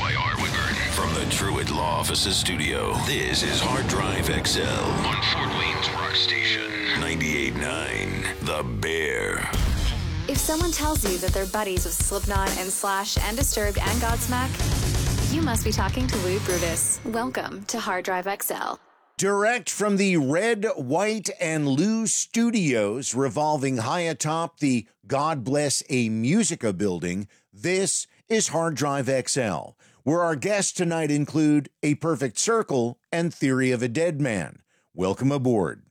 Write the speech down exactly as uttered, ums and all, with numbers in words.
by Art Wigert. From the Truett Law Offices studio, this is Hard Drive X L on Fort Wayne's Rock Station, ninety-eight point nine, The Bear. If someone tells you that they're buddies with Slipknot and Slash and Disturbed and Godsmack, you must be talking to Louis Brutus. Welcome to Hard Drive X L. Direct from the Red, White, and Lou studios revolving high atop the God Bless a Musica building, this is Hard Drive X L, where our guests tonight include A Perfect Circle and Theory of a Dead Man. Welcome aboard.